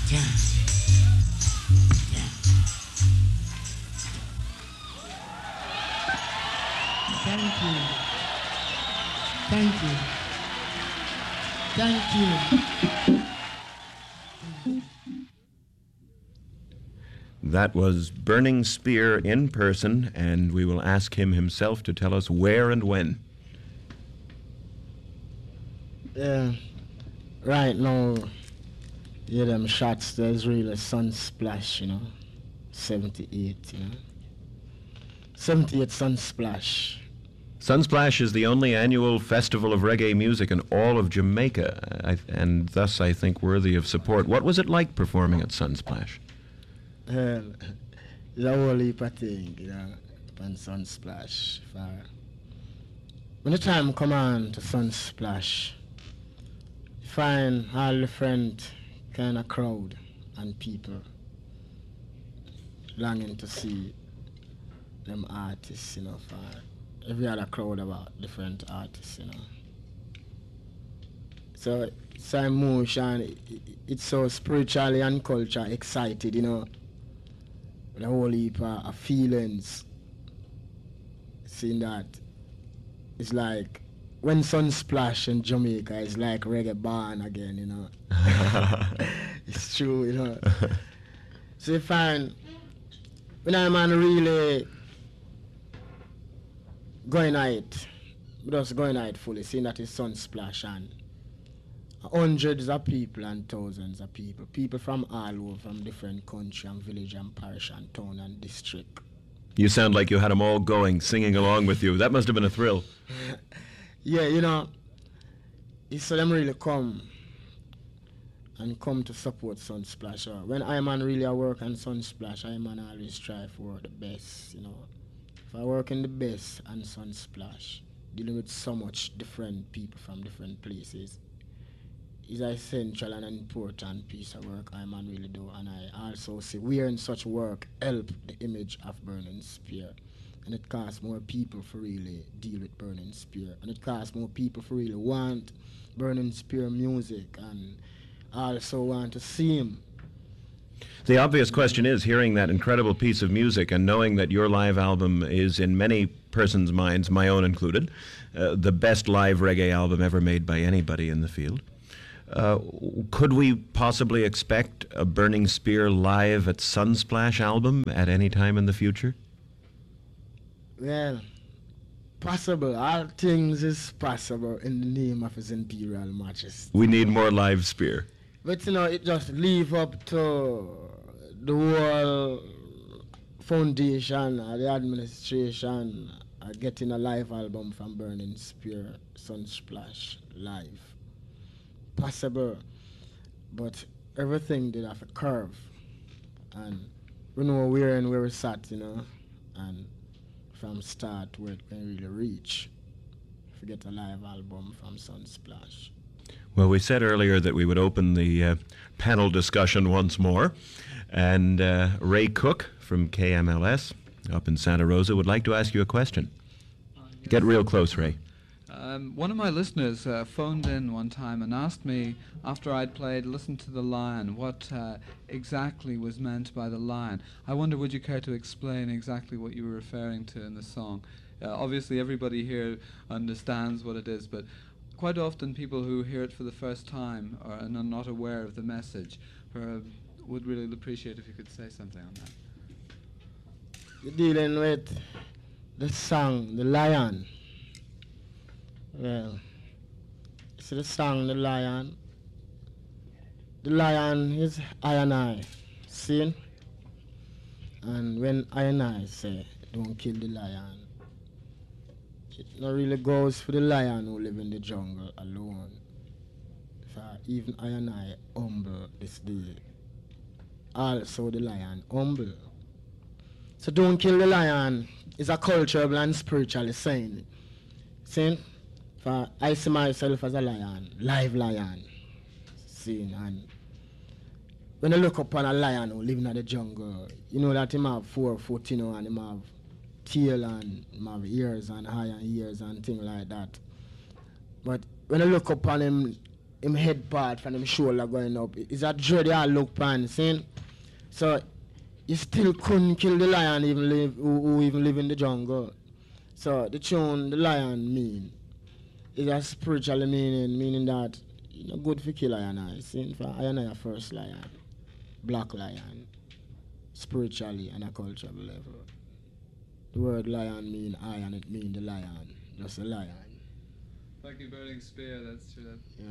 Yeah. Thank you. Thank you. Thank you. That was Burning Spear in person, and we will ask him himself to tell us where and when. Right now, yeah, them shots, there's really Sunsplash, 78, 78 Sunsplash. Sunsplash is the only annual festival of reggae music in all of Jamaica, and thus I think worthy of support. What was it like performing at Sunsplash? It's a whole heap of thing, on Sunsplash. When the time come on to Sunsplash, you find all different kind of crowd and people longing to see them artists, for every other crowd about different artists, So it's an emotion, it's so spiritually and culture excited, the whole heap of feelings. Seeing that, it's like when Sunsplash in Jamaica is like reggae born again, It's true, So you find when I'm on really going at it, just going at it fully, seeing that it's Sunsplash and hundreds of people and thousands of people from all over, from different country and village and parish and town and district. You sound like you had them all going, singing along with you. That must have been a thrill. Yeah, it's so them really come to support Sunsplash. When I'm on really a work on Sunsplash, I'm on always strive for the best, If I work in the best on Sunsplash, dealing with so much different people from different places, is an essential and an important piece of work I man really do, and I also see wearing such work help the image of Burning Spear, and it costs more people for really deal with Burning Spear, and it costs more people for really want Burning Spear music and also want to see him. The obvious question is, hearing that incredible piece of music and knowing that your live album is in many persons' minds, my own included, the best live reggae album ever made by anybody in the field, could we possibly expect a Burning Spear live at Sunsplash album at any time in the future? Well, possible. All things is possible in the name of His Imperial Majesty. We need more live Spear. But it just leave up to the whole foundation, the administration, getting a live album from Burning Spear, Sunsplash live. Possible, but everything did have a curve, and we know where and where we sat, and from start where it can really reach. If we get a live album from Sunsplash. Well, we said earlier that we would open the panel discussion once more, and Ray Cook from KMLS up in Santa Rosa would like to ask you a question. Get real close, Ray. One of my listeners phoned in one time and asked me, after I'd played Listen to the Lion, what exactly was meant by the lion. I wonder, would you care to explain exactly what you were referring to in the song? Obviously, everybody here understands what it is, but quite often people who hear it for the first time are not aware of the message. Would really appreciate if you could say something on that. You're dealing with the song, The Lion. Well, see the song, The Lion. The lion is I and I, see? And when I and I say, don't kill the lion, it not really goes for the lion who live in the jungle alone. For even I and I humble this day, also the lion humble. So don't kill the lion is a cultural and spiritually saying. See? For I see myself as a lion, live lion. See, and when I look upon a lion who live in the jungle, you know that him have 4 foot, and him have tail and him have ears and eye and ears and things like that. But when I look upon him him head part from him shoulder going up. It's a dread all look pan, see? So you still couldn't kill the lion who even live in the jungle. So the tune the lion mean is a spiritual meaning that it's not good for kill lion. See, for lion a first lion, black lion, spiritually and a cultural level. The word lion mean I and it mean the lion, just a lion. Like a burning spear, that's true. Yeah.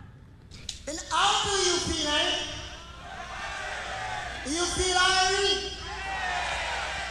And how do you feel, eh? You feel irie?